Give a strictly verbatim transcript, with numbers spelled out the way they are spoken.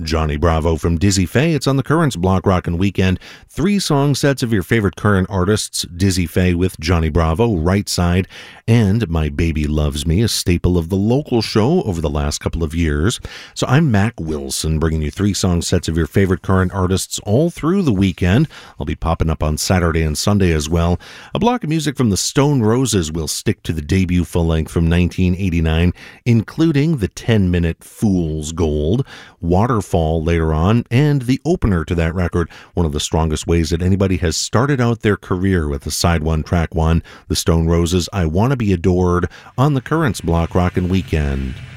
Johnny Bravo from Dizzy Faye. It's on the Currents Block Rockin' Weekend. Three song sets of your favorite current artists. Dizzy Faye with Johnny Bravo, Right Side, and My Baby Loves Me, a staple of the local show over the last couple of years. So I'm Mac Wilson, bringing you three song sets of your favorite current artists all through the weekend. I'll be popping up on Saturday and Sunday as well. A block of music from the Stone Roses will stick to the debut full-length from nineteen eighty-nine, including the ten-minute Fool's Gold, Waterfall later on, and the opener to that record, one of the strongest ways that anybody has started out their career with a side one, track one, the Stone Roses, I Wanna Be Adored, on the Currents Block Rockin' Weekend.